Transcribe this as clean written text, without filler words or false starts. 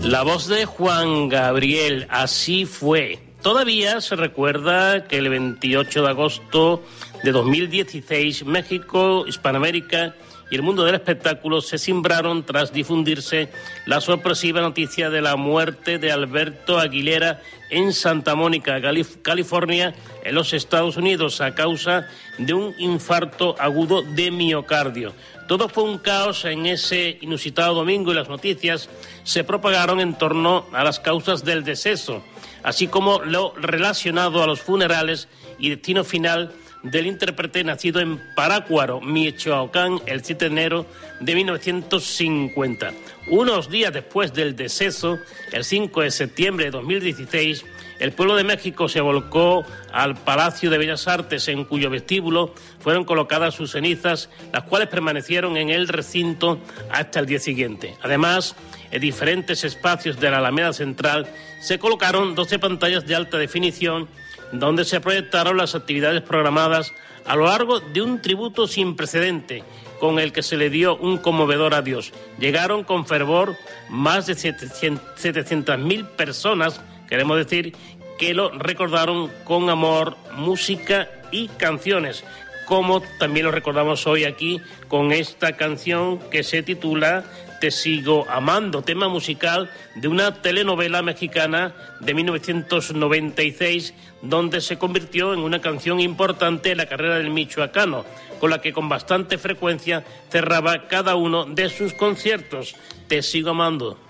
La voz de Juan Gabriel, así fue. Todavía se recuerda que el 28 de agosto de 2016, México, Hispanoamérica y el mundo del espectáculo se cimbraron tras difundirse la sorpresiva noticia de la muerte de Alberto Aguilera en Santa Mónica, California, en los Estados Unidos, a causa de un infarto agudo de miocardio. Todo fue un caos en ese inusitado domingo y las noticias se propagaron en torno a las causas del deceso, así como lo relacionado a los funerales y destino final del intérprete nacido en Parácuaro, Michoacán, el 7 de enero de 1950. Unos días después del deceso, el 5 de septiembre de 2016, el pueblo de México se volcó al Palacio de Bellas Artes, en cuyo vestíbulo fueron colocadas sus cenizas, las cuales permanecieron en el recinto hasta el día siguiente. Además, en diferentes espacios de la Alameda Central se colocaron 12 pantallas de alta definición donde se proyectaron las actividades programadas a lo largo de un tributo sin precedente, con el que se le dio un conmovedor adiós. Llegaron con fervor más de 700.000 personas, queremos decir, que lo recordaron con amor, música y canciones, como también lo recordamos hoy aquí con esta canción que se titula Te sigo amando, tema musical de una telenovela mexicana de 1996, donde se convirtió en una canción importante en la carrera del michoacano, con la que con bastante frecuencia cerraba cada uno de sus conciertos. Te sigo amando.